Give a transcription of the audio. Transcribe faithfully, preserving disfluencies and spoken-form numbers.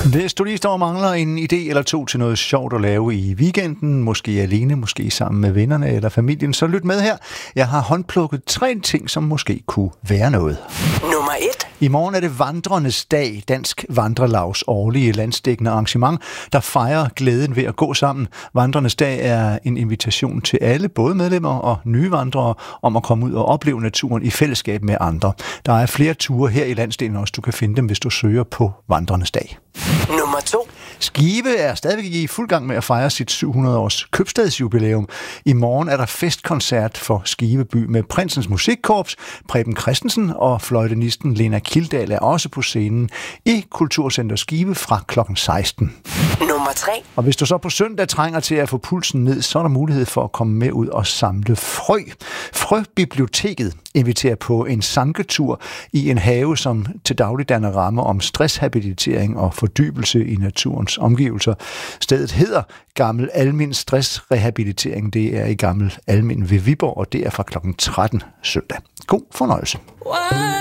Hvis du lige står og mangler en idé eller to til noget sjovt at lave i weekenden, måske alene, måske sammen med vennerne eller familien, så lyt med her. Jeg har håndplukket tre ting, som måske kunne være noget. Nummer et. I morgen er det Vandrernes Dag, Dansk Vandrelags årlige landsdækkende arrangement, der fejrer glæden ved at gå sammen. Vandrernes Dag er en invitation til alle, både medlemmer og nye vandrere, om at komme ud og opleve naturen i fællesskab med andre. Der er flere ture her i landsdelen også. Du kan finde dem, hvis du søger på Vandrernes Dag. Nummer to. Skive er stadigvæk i fuld gang med at fejre sit syv hundrede års købstadsjubilæum. I morgen er der festkoncert for Skive by med Prinsens Musikkorps. Preben Christensen og fløjtenisten Lena Kildal er også på scenen i Kulturcenter Skive fra klokken seksten. Nummer tre. Og hvis du så på søndag trænger til at få pulsen ned, så er der mulighed for at komme med ud og samle frø. Frøbiblioteket inviterer på en sanketur i en have, som til daglig danner ramme om stresshabilitering og fordybelse i naturens omgivelser. Stedet hedder Gammel Almen Stressrehabilitering. Det er i Gammel Almen ved Viborg, og det er fra klokken tretten søndag. God fornøjelse.